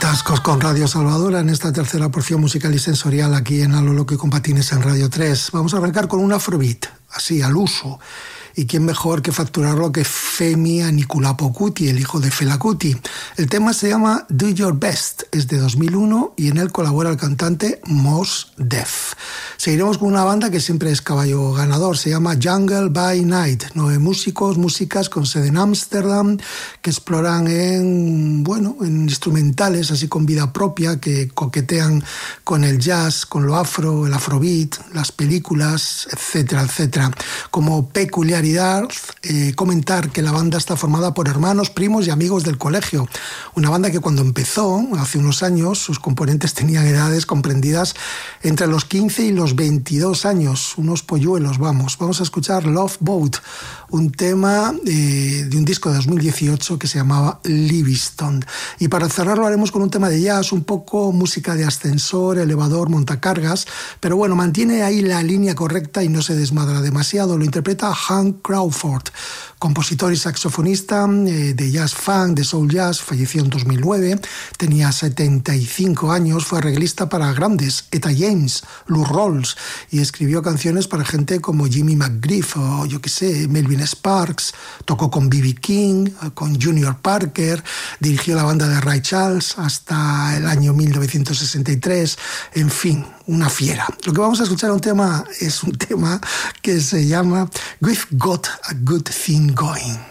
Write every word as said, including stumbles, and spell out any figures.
Atascos con Radio Salvadora en esta tercera porción musical y sensorial aquí en A lo Loco y con Patines en Radio tres. Vamos a arrancar con un afrobeat, así al uso. Y quién mejor que facturarlo que Femi Anikulapo Kuti, el hijo de Fela Kuti. El tema se llama Do Your Best, es de dos mil uno y en él colabora el cantante Mos Def. Seguiremos con una banda que siempre es caballo ganador, se llama Jungle by Night. Nueve músicos, músicas con sede en Ámsterdam, que exploran en, bueno, en instrumentales así con vida propia, que coquetean con el jazz, con lo afro, el afrobeat, las películas, etcétera, etcétera. Como peculiar Eh, comentar que la banda está formada por hermanos, primos y amigos del colegio. Una banda que cuando empezó, hace unos años, sus componentes tenían edades comprendidas entre los quince y los veintidós años. Unos polluelos, vamos. Vamos a escuchar Love Boat, un tema eh, de un disco de dos mil dieciocho que se llamaba Livingston. Y para cerrarlo haremos con un tema de jazz, un poco música de ascensor, elevador, montacargas, pero bueno, mantiene ahí la línea correcta y no se desmadra demasiado. Lo interpreta Hank Crawford, compositor y saxofonista eh, de jazz funk, de soul jazz, falleció en dos mil nueve, tenía setenta y cinco años, fue arreglista para grandes, Etta James, Lou Rawls, y escribió canciones para gente como Jimmy McGriff o yo qué sé, Melvin Sparks, tocó con B B King, con Junior Parker, dirigió la banda de Ray Charles hasta el año mil novecientos sesenta y tres, en fin, una fiera. Lo que vamos a escuchar un tema es un tema que se llama We've Got a Good Thing Going.